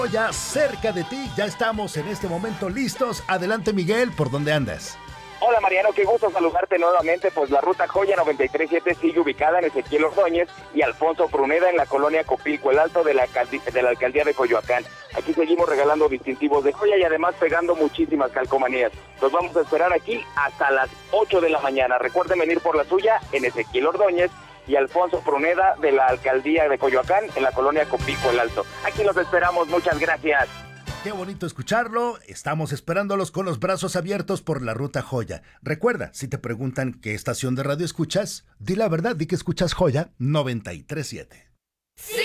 Ya cerca de ti, ya estamos en este momento listos. Adelante, Miguel, ¿por dónde andas? Hola Mariano, qué gusto saludarte nuevamente. Pues la ruta Joya 937 sigue ubicada en Ezequiel Ordóñez y Alfonso Pruneda en la colonia Copilco, el Alto de la alcaldía de Coyoacán. Aquí seguimos regalando distintivos de joya y además pegando muchísimas calcomanías. Los vamos a esperar aquí hasta las 8 de la mañana. Recuerden venir por la suya en Ezequiel Ordóñez y Alfonso Pruneda de la alcaldía de Coyoacán en la colonia Copilco, el Alto. Aquí los esperamos, muchas gracias. Qué bonito escucharlo. Estamos esperándolos con los brazos abiertos por la ruta Joya. Recuerda, si te preguntan qué estación de radio escuchas, di la verdad, di que escuchas Joya 937.